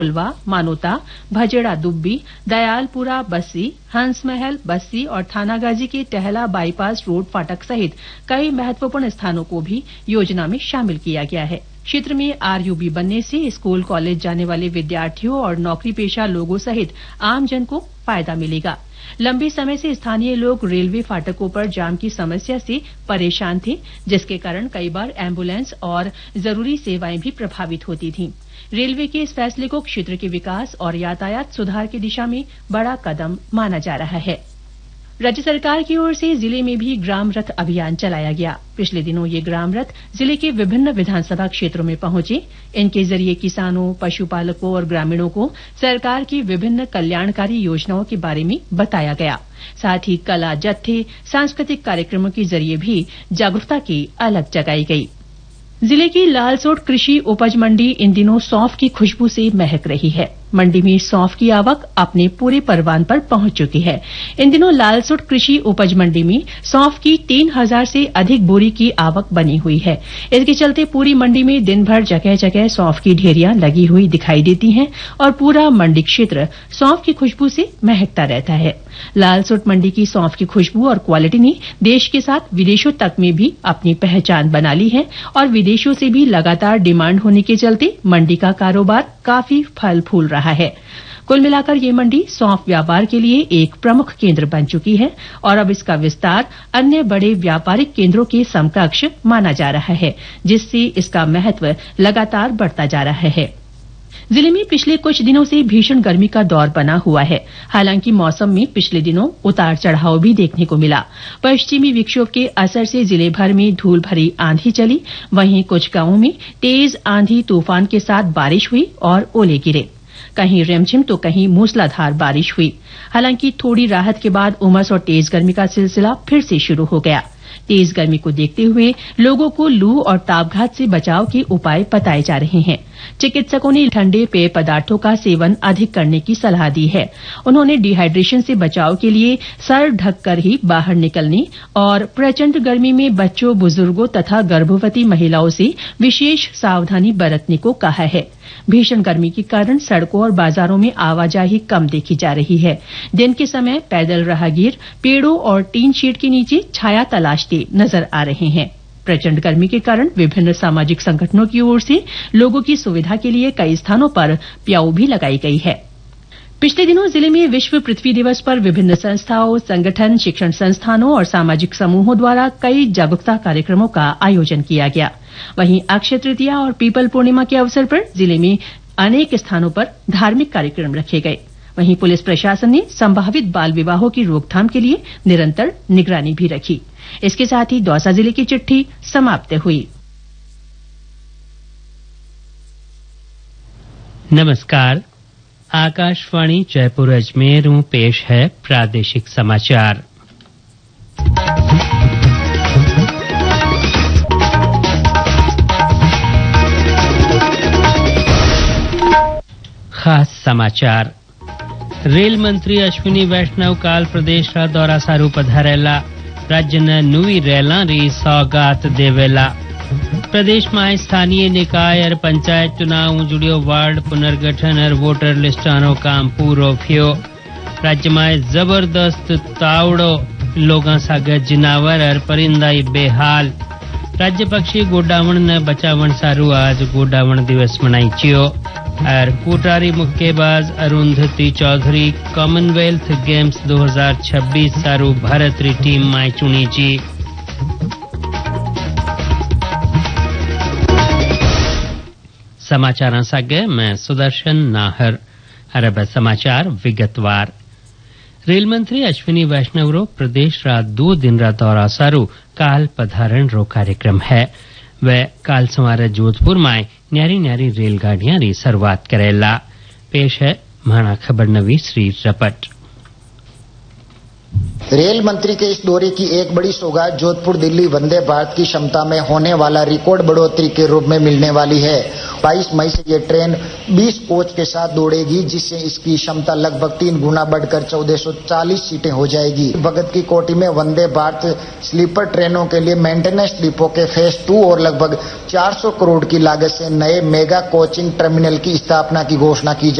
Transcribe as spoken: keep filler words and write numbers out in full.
पुलवा, मानोता, भजेड़ा दुब्बी, दयालपुरा बस्सी, हंसमहल बस्सी और थानागाजी के टहला बाईपास रोड फाटक सहित कई महत्वपूर्ण स्थानों को भी योजना में शामिल किया गया है। क्षेत्र में आरयूबी बनने से स्कूल कॉलेज जाने वाले विद्यार्थियों और नौकरी पेशा लोगों सहित आमजन को फायदा मिलेगा। लंबे समय से स्थानीय लोग रेलवे फाटकों पर जाम की समस्या से परेशान थे, जिसके कारण कई बार एम्बुलेंस और जरूरी सेवाएं भी प्रभावित होती थीं। रेलवे के इस फैसले को क्षेत्र के विकास और यातायात सुधार की दिशा में बड़ा कदम माना जा रहा है। राज्य सरकार की ओर से जिले में भी ग्राम रथ अभियान चलाया गया। पिछले दिनों ये ग्राम रथ जिले के विभिन्न विधानसभा क्षेत्रों में पहुंचे। इनके जरिए किसानों, पशुपालकों और ग्रामीणों को सरकार की विभिन्न कल्याणकारी योजनाओं के बारे में बताया गया। साथ ही कला जत्थे, सांस्कृतिक कार्यक्रमों के जरिए भी जागरूकता की अलख जगाई गई। जिले की लालसोट कृषि उपज मंडी इन दिनों सौंफ की खुशबू से महक रही है। मंडी में सौंफ की आवक अपने पूरे परवान पर पहुंच चुकी है। इन दिनों लालसोट कृषि उपज मंडी में सौंफ की तीन हजार से अधिक बोरी की आवक बनी हुई है। इसके चलते पूरी मंडी में दिन भर जगह जगह सौंफ की ढेरियां लगी हुई दिखाई देती हैं और पूरा मंडी क्षेत्र सौंफ की खुशबू से महकता रहता है। लालसोट मंडी की सौंफ की खुशबू और क्वालिटी ने देश के साथ विदेशों तक में भी अपनी पहचान बना ली है और विदेशों से भी लगातार डिमांड होने के चलते मंडी का कारोबार काफी फल फूल रहा है। कुल मिलाकर ये मंडी सौंफ व्यापार के लिए एक प्रमुख केंद्र बन चुकी है और अब इसका विस्तार अन्य बड़े व्यापारिक केंद्रों के समकक्ष माना जा रहा है, जिससे इसका महत्व लगातार बढ़ता जा रहा है। जिले में पिछले कुछ दिनों से भीषण गर्मी का दौर बना हुआ है। हालांकि मौसम में पिछले दिनों उतार चढ़ाव भी देखने को मिला। पश्चिमी विक्षोभ के असर से जिले भर में धूल भरी आंधी चली। वहीं कुछ गांवों में तेज आंधी तूफान के साथ बारिश हुई और ओले गिरे। कहीं रिमझिम तो कहीं मूसलाधार बारिश हुई। हालांकि थोड़ी राहत के बाद उमस और तेज गर्मी का सिलसिला फिर से शुरू हो गया। तेज गर्मी को देखते हुए लोगों को लू और तापघात से बचाव के उपाय बताए जा रहे हैं। चिकित्सकों ने ठंडे पेय पदार्थों का सेवन अधिक करने की सलाह दी है। उन्होंने डिहाइड्रेशन से बचाव के लिए सर ढककर ही बाहर निकलने और प्रचंड गर्मी में बच्चों, बुजुर्गों तथा गर्भवती महिलाओं से विशेष सावधानी बरतने को कहा है। भीषण गर्मी के कारण सड़कों और बाजारों में आवाजाही कम देखी जा रही है। दिन के समय पैदल राहगीर पेड़ों और टीन शेड के नीचे छाया तलाशते नजर आ रहे हैं। प्रचंड गर्मी के कारण विभिन्न सामाजिक संगठनों की ओर से लोगों की सुविधा के लिए कई स्थानों पर प्याऊ भी लगाई गई है। पिछले दिनों जिले में विश्व पृथ्वी दिवस पर विभिन्न संस्थाओं, संगठन, शिक्षण संस्थानों और सामाजिक समूहों द्वारा कई जागरूकता कार्यक्रमों का आयोजन किया गया। वहीं अक्षय तृतीया और पीपल पूर्णिमा के अवसर पर जिले में अनेक स्थानों पर धार्मिक कार्यक्रम रखे गए। वहीं पुलिस प्रशासन ने संभावित बाल विवाहों की रोकथाम के लिए निरंतर निगरानी भी रखी। इसके साथ ही दौसा जिले की चिट्ठी समाप्त हुई। नमस्कार, आकाशवाणी जयपुर अजमेर में पेश है प्रादेशिक समाचार। खास समाचार। रेल मंत्री अश्विनी वैष्णव काल प्रदेश रा दौरा सारू पधारेला। राज्य न नवी रेला री सौगात देवेला। प्रदेश में स्थानीय निकाय और पंचायत चुनाव जुड़ियो वार्ड पुनर्गठन और वोटर लिस्टानो काम पूरो थियो। राज्य में जबरदस्त तावड़ो लोगां सागे जिनावर और परिंदाई बेहाल। राज्य पक्षी गोडावण न बचावण सारू आज गोडावण दिवस मनाई चियो। और कोटारी मुक्केबाज अरुंधति चौधरी कॉमनवेल्थ गेम्स दो हज़ार छब्बीस सारू भारत री टीम में चुनी जी। समाचार सागे मैं सुदर्शन नाहर। अरब समाचार विगतवार। रेल मंत्री अश्विनी वैष्णव रो प्रदेश रा दो दिन रा दौरा सारू काल पधारण रो कार्यक्रम है। वे काल सवारे जोधपुर में न्यारी न्यारी रेलगाड़ियां री शुरुआत करेला। पेश है माना खबर नवी श्री रपट। रेल मंत्री के इस दौरे की एक बड़ी सौगात जोधपुर दिल्ली वंदे भारत की क्षमता में होने वाला रिकॉर्ड बढ़ोतरी के रूप में मिलने वाली है। बाईस मई से ये ट्रेन बीस कोच के साथ दौड़ेगी, जिससे इसकी क्षमता लगभग तीन गुना बढ़कर चौदह सौ चालीस सीटें हो जाएगी। भगत की कोटि में वंदे भारत स्लीपर ट्रेनों के लिए मेंटेनेंस डिपो के फेज टू और लगभग चार सौ करोड़ की लागत से नए मेगा कोचिंग टर्मिनल की स्थापना की घोषणा की